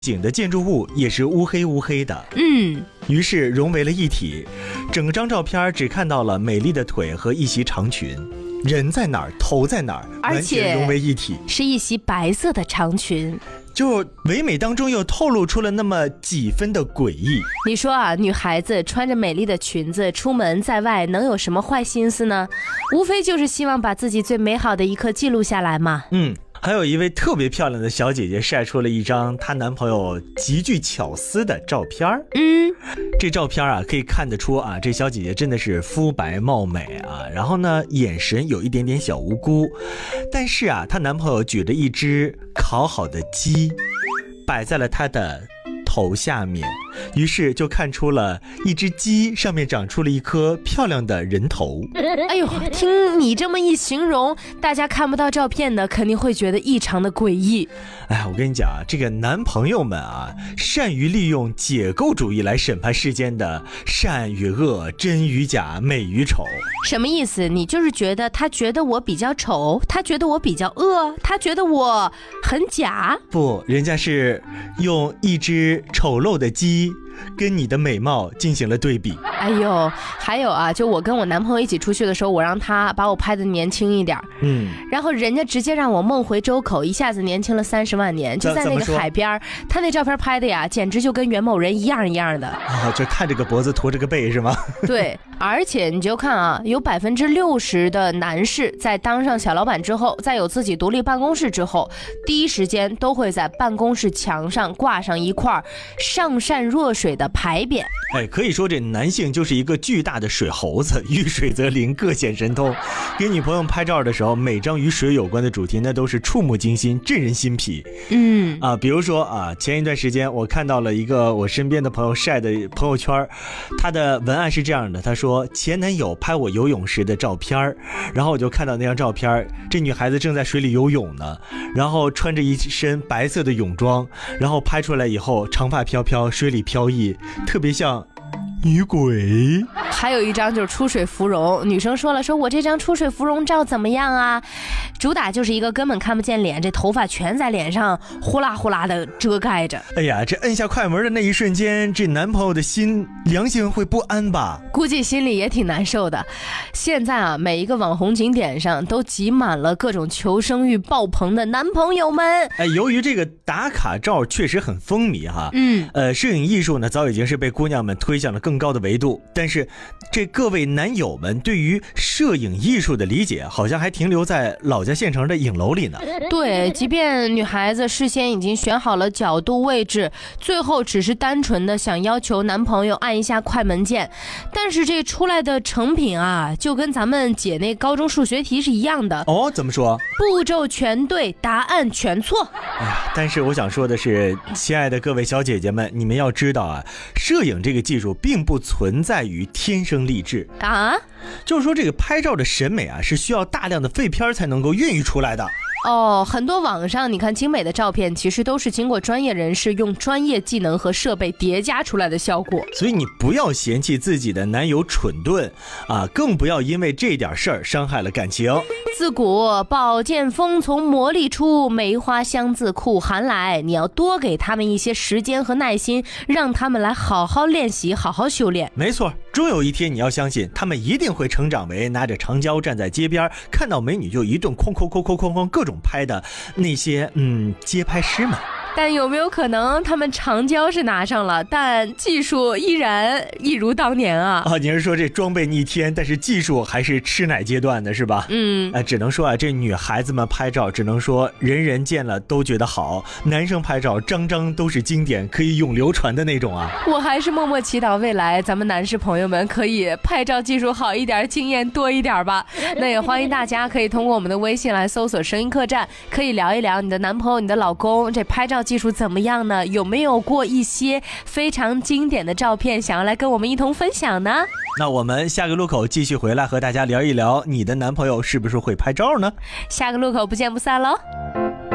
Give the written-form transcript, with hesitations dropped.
景的建筑物也是乌黑乌黑的，于是融为了一体。整张照片只看到了美丽的腿和一袭长裙，人在哪儿，头在哪儿，完全融为一体， 是一袭白色的长裙。 就唯美当中又透露出了那么几分的诡异。 你说啊，女孩子穿着美丽的裙子出门在外，能有什么坏心思呢？无非就是希望把自己最美好的一刻记录下来嘛。 还有一位特别漂亮的小姐姐晒出了一张她男朋友极具巧思的照片。这照片啊，可以看得出啊，这小姐姐真的是肤白貌美啊，然后呢，眼神有一点点小无辜。但是啊，她男朋友举着一只烤好的鸡，摆在了她的头下面，于是就看出了一只鸡上面长出了一颗漂亮的人头。 哎呦，听你这么一形容，大家看不到照片的肯定会觉得异常的诡异。 哎，我跟你讲啊，这个男朋友们啊，善于利用解构主义来审判世间的善与恶、真与假、美与丑。 什么意思？你就是觉得他觉得我比较丑，他觉得我比较恶，他觉得我很假？ 不，人家是用一只丑陋的鸡跟你的美貌进行了对比。 哎呦，还有啊，就我跟我男朋友一起出去的时候，我让他把我拍的年轻一点，然后人家直接让我梦回周口，一下子年轻了30万年，就在那个海边，他那照片拍的呀，简直就跟袁某人一样一样的啊，就看这个脖子驼这个背是吗？ 对，而且你就看啊，有60%的男士在当上小老板之后，在有自己独立办公室之后，第一时间都会在办公室墙上挂上一块上善若水的牌匾。 哎，可以说这男性就是一个巨大的水猴子，遇水则灵，各显神通。给女朋友拍照的时候，每张与水有关的主题那都是触目惊心，震人心脾。比如说啊，前一段时间我看到了一个我身边的朋友晒的朋友圈，他的文案是这样的，他说前男友拍我游泳时的照片，然后我就看到那张照片，这女孩子正在水里游泳呢，然后穿着一身白色的泳装，然后拍出来以后长发飘飘，水里飘逸，特别像女鬼。 还有一张就是出水芙蓉，女生说了，说我这张出水芙蓉照怎么样啊？主打就是一个根本看不见脸，这头发全在脸上呼啦呼啦的遮盖着。 哎呀，这摁下快门的那一瞬间，这男朋友的良心会不安吧？ 估计心里也挺难受的。现在啊，每一个网红景点上都挤满了各种求生欲爆棚的男朋友们。 由于这个打卡照确实很风靡哈，摄影艺术呢早已经是被姑娘们推向了更高的维度，但是这各位男友们对于摄影艺术的理解好像还停留在老家县城的影楼里呢。 对，即便女孩子事先已经选好了角度位置，最后只是单纯的想要求男朋友按一下快门键，但是这出来的成品啊，就跟咱们解那高中数学题是一样的。 哦，怎么说？ 步骤全对，答案全错。 哎呀，但是我想说的是，亲爱的各位小姐姐们，你们要知道啊，摄影这个技术并不存在于天生丽质啊，就是说这个拍照的审美啊，是需要大量的废片才能够孕育出来的。 很多网上你看精美的照片，其实都是经过专业人士用专业技能和设备叠加出来的效果。 所以你不要嫌弃自己的男友蠢钝啊，更不要因为这点事儿伤害了感情。 自古宝剑锋从磨砺出，梅花香自苦寒来。你要多给他们一些时间和耐心，让他们来好好练习，好好修炼。 没错，终有一天你要相信，他们一定会成长为拿着长焦站在街边，看到美女就一顿哐各种拍的那些街拍师们。 但有没有可能他们长焦是拿上了，但技术依然一如当年啊？ 你是说这装备逆天，但是技术还是吃奶阶段的是吧？只能说啊，这女孩子们拍照只能说人人见了都觉得好，男生拍照张张都是经典，可以永流传的那种啊。 我还是默默祈祷未来咱们男士朋友们可以拍照技术好一点，经验多一点吧。那也欢迎大家可以通过我们的微信来搜索声音客栈，可以聊一聊你的男朋友你的老公这拍照技术怎么样呢？有没有过一些非常经典的照片想要来跟我们一同分享呢？ 那我们下个路口继续回来和大家聊一聊，你的男朋友是不是会拍照呢？ 下个路口不见不散喽。